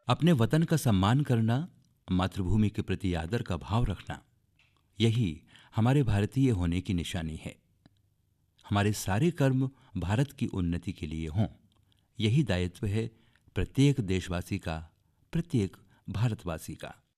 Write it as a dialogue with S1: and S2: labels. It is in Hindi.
S1: अपने वतन का सम्मान करना, मातृभूमि के प्रति आदर का भाव रखना, यही हमारे भारतीय होने की निशानी है। हमारे सारे कर्म भारत की उन्नति के लिए हों, यही दायित्व है प्रत्येक देशवासी का, प्रत्येक भारतवासी का।